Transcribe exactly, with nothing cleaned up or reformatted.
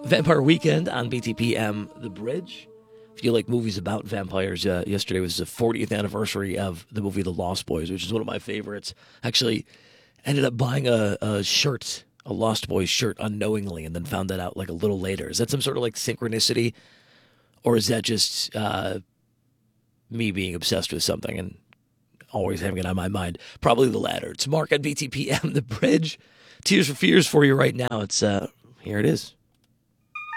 Vampire Weekend on B T P M The Bridge. If you like movies about vampires, uh, yesterday was the fortieth anniversary of the movie The Lost Boys, which is one of my favorites. Actually, ended up buying a, a shirt, a Lost Boys shirt, unknowingly, and then found that out like a little later. Is that some sort of like synchronicity, or is that just uh, me being obsessed with something and always having it on my mind? Probably the latter. It's Mark on B T P M The Bridge. Tears for Fears for you right now. It's uh, here it is.